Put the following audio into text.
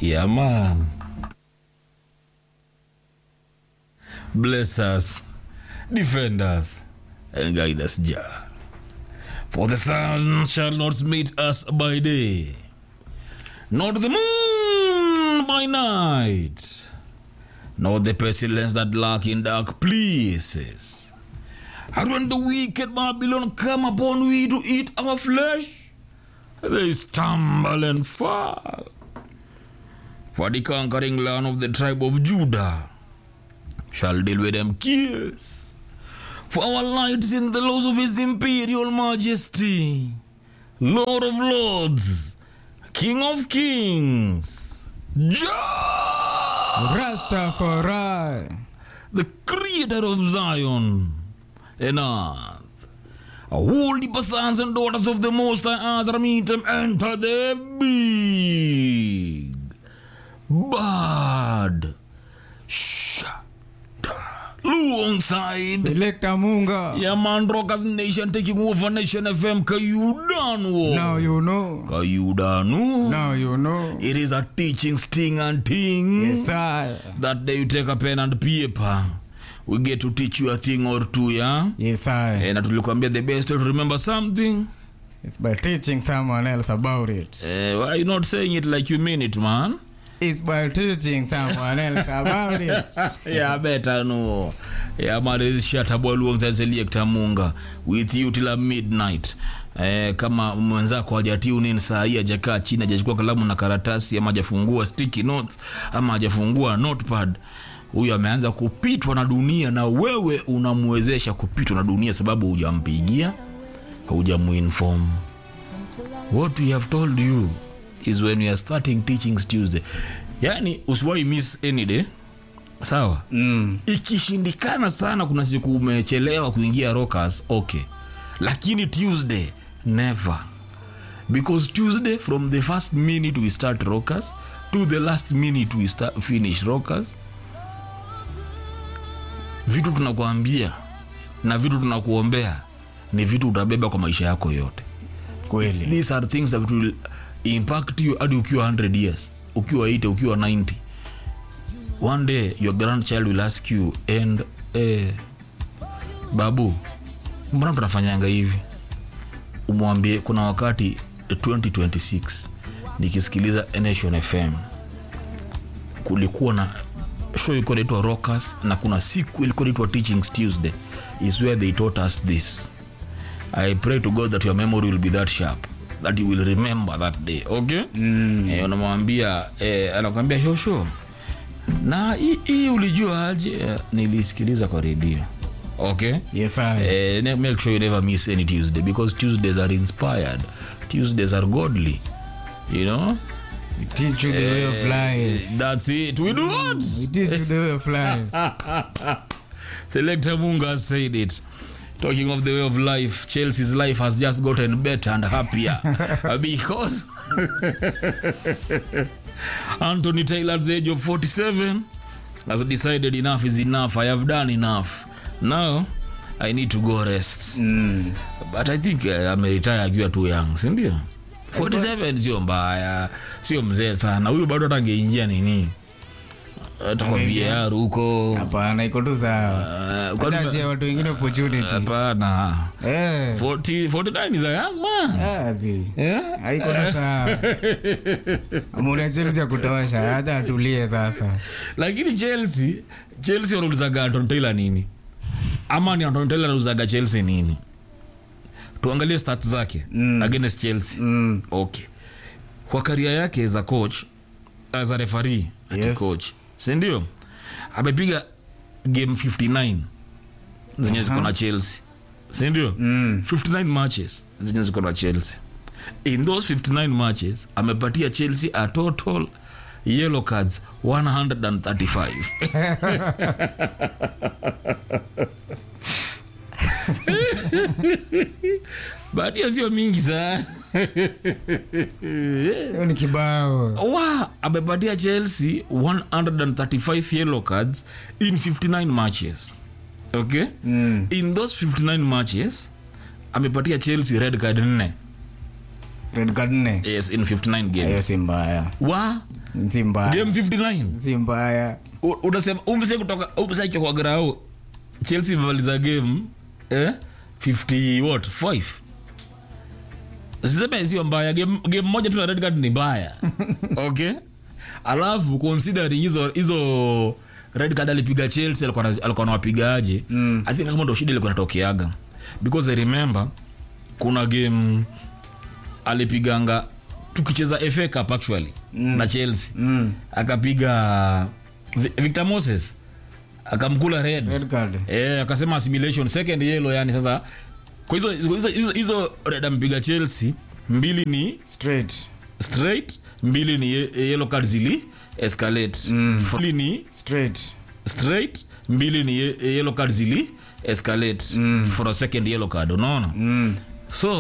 Yeah, man. Bless us, defend us, and guide us, Jah. For the sun shall not meet us by day, nor the moon by night, nor the pestilence that lurk in dark places. And when the wicked Babylon come upon we to eat our flesh, they stumble and fall. For the conquering land of the tribe of Judah shall deal with them cares. For our light is in the laws of his imperial majesty, Lord of lords, King of kings, Jah Rastafari, the creator of Zion and earth. All the sons and daughters of the Most High Azra meet them enter the big bad alongside Selector Munga. Yeah, man, Rockers Nation taking over Nation FM. Kayudanu. Now you know. Kayudanu. Now you know. It is a teaching sting and thing. Yes, sir. That day you take a pen and paper. We get to teach you a thing or two, yeah? Yes, sir. Andatulikwambia the best way to remember something. It's by teaching someone else about it. Why are you not saying it like you mean it, man? It's by teaching someone else about it. Yeah, better no. Yeah, man, this is Shataboy Luonza Selector Munga with you till midnight. Kama mwenzako hajatune in saa hii hajakaa chini hajachukua kalamu na karatasi ama hajafungua sticky notes ama hajafungua notepad, huyu ameanza kupitwa na dunia, na wewe unamwezesha kupitwa na dunia sababu hujampigia, hujamuinform. What we have told you is when we are starting teachings Tuesday. Yani usiwahi miss any day. Sawa? Ikishindikana sana kuna siku umechelewa kuingia Rockers, okay. Lakini Tuesday, never. Because Tuesday, from the first minute we start Rockers to the last minute we finish Rockers, vitu tunakuambia na vitu tunakuombea ni vitu utabeba kwa maisha yako yote. Kweli. These are things that will impact you hadi ukiwa 100 years, ukiwa 80, ukiwa 90. One day your grandchild will ask you, and babu, mbona tunafanyanga hivi? Umwambie kuna wakati 2026 nikisikiliza Nation FM kulikuwa na show ilikuwa inaitwa Rockers, na kuna siku ilikuwa inaitwa Teachings Tuesday, is where they taught us this. I pray to God that your memory will be that sharp, that you will remember that day, okay? Unamwambia anakuambia show na hii ulijua aje? Nilisikiliza kwa radio, okay? Yes, sir. Make sure you never miss any Tuesday, because Tuesdays are inspired, Tuesdays are godly, you know. We teach you the way of life. That's it. We do what? We teach you the way of life. Selector Munga said it. Talking of the way of life, Chelsea's life has just gotten better and happier because Anthony Taylor at the age of 47 has decided enough is enough. I have done enough. Now I need to go rest. But I think I'm retire akiwa too young, si ndio? 47 sio mbaya, sio mzee sana. Huyu bado atangeingia nini? Atakuwa VAR huko. Hapana, iko tu sawa. Acha watu wengine opportunity. Hapana. 49 is a young man. Haiko tu sawa. Amuna Chelsea ya kutosha, acha atulie sasa. Lakini Chelsea wanauzaga Anthony Taylor nini? Ama ni Anthony Taylor anauzaga Chelsea nini? Tuangalie stats zake against Chelsea. Okay. Kwa career yake as a coach, as a referee, as a coach, si ndio? Amepiga game 59 zenye ziko na Chelsea, si ndio? 59 matches zenye ziko na Chelsea. In those 59 matches amepatia Chelsea a total yellow cards 135. But hiyo sio mingi sana. Hiyo ni kibao. Amepatia Chelsea 135 yellow cards in 59 matches. Okay? In those 59 matches amepatia Chelsea red card 4. Red card 4? Yes, in 59 games. Hiyo si mbaya. Nzimba. Game 59. Zimbaya. Unasema umesema kwa grao Chelsea imemaliza game 50 what 5. Siseme sio mbaya, game moja tu na red card ni mbaya. Okay? Alafu considering hizo red card alipiga Chelsea alikuwa anawapigaje? I think kama ndo shida ilikuwa inatokeaga. Because I remember kuna game alipiganga tukicheza FA Cup actually na Chelsea. Akapiga Victor Moses akamkula red card. Akasema assimilation second yellow, yani sasa kwa hizo red ampiga Chelsea, mbili ni straight, mbili ni yellow card zili escalate. Mbili ni straight, mbili ni yellow card zili escalate for a second yellow card, unaona? So